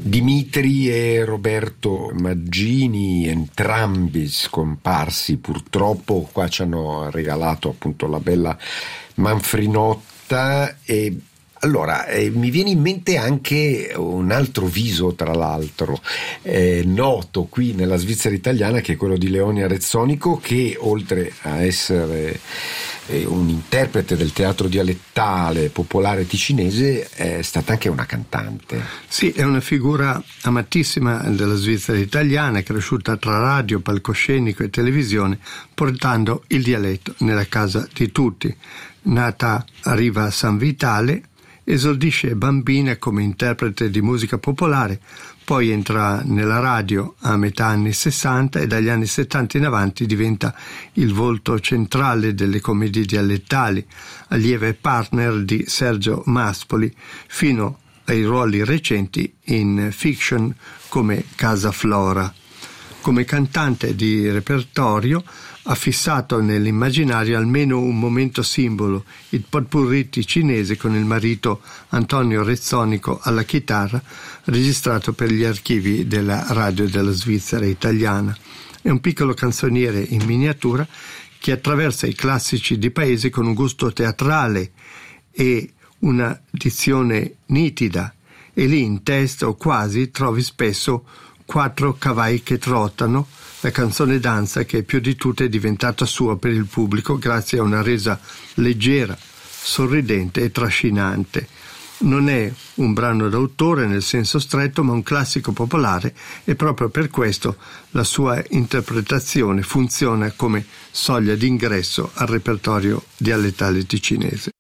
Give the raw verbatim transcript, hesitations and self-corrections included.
Dimitri e Roberto Maggini, entrambi scomparsi purtroppo. Qua ci hanno regalato appunto la bella Manfrinotta. E allora eh, mi viene in mente anche un altro viso, tra l'altro eh, noto qui nella Svizzera italiana, che è quello di Leonia Rezzonico, che oltre a essere eh, un interprete del teatro dialettale popolare ticinese è stata anche una cantante. Sì, è una figura amatissima della Svizzera italiana, cresciuta tra radio, palcoscenico e televisione, portando il dialetto nella casa di tutti. Nata a Riva San Vitale, esordisce bambina come interprete di musica popolare, poi entra nella radio a metà anni sessanta e dagli anni settanta in avanti diventa il volto centrale delle commedie dialettali, allieva e partner di Sergio Maspoli, fino ai ruoli recenti in fiction come Casa Flora. Come cantante di repertorio ha fissato nell'immaginario almeno un momento simbolo, il potpourri ticinese con il marito Antonio Rezzonico alla chitarra, registrato per gli archivi della radio della Svizzera italiana. È un piccolo canzoniere in miniatura che attraversa i classici di paese con un gusto teatrale e una dizione nitida, e lì in testo o quasi trovi spesso quattro cavai che trottano, la canzone danza che più di tutte è diventata sua per il pubblico grazie a una resa leggera, sorridente e trascinante. Non è un brano d'autore nel senso stretto, ma un classico popolare, e proprio per questo la sua interpretazione funziona come soglia d'ingresso al repertorio dialettale ticinese.